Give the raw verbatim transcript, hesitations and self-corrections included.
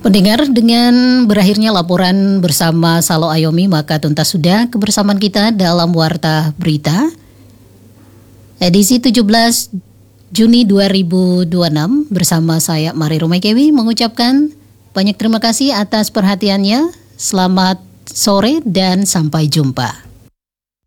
Pendengar, dengan berakhirnya laporan bersama Salo Ayomi, maka tuntas sudah kebersamaan kita dalam Warta Berita edisi tujuh belas Juni dua ribu dua puluh enam bersama saya Mari Romaikewi mengucapkan banyak terima kasih atas perhatiannya. Selamat sore dan sampai jumpa.